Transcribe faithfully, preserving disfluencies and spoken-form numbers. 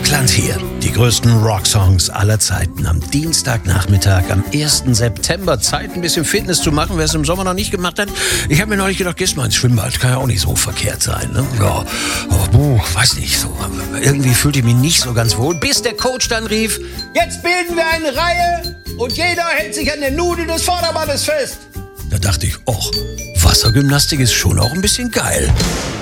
Rockland hier. Die größten Rocksongs aller Zeiten. Am Dienstagnachmittag, am ersten September. Zeit, ein bisschen Fitness zu machen, wer es im Sommer noch nicht gemacht hat. Ich habe mir neulich gedacht, gehst mal ins Schwimmbad. Kann ja auch nicht so verkehrt sein. Ne? Ja, aber buh, weiß nicht so. Irgendwie fühlte ich mich nicht so ganz wohl, bis der Coach dann rief: Jetzt bilden wir eine Reihe und jeder hält sich an der Nudel des Vordermannes fest. Da dachte ich, och, Wassergymnastik ist schon auch ein bisschen geil.